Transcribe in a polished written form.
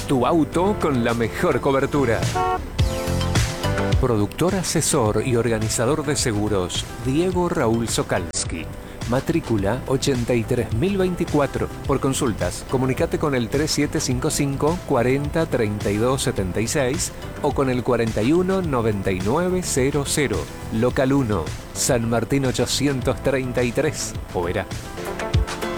tu auto con la mejor cobertura. Productor, asesor y organizador de seguros, Diego Raúl Sokalski. Matrícula 83024. Por consultas, comunicate con el 3755 40 32 76 o con el 41 9900. Local 1, San Martín 833, Oberá.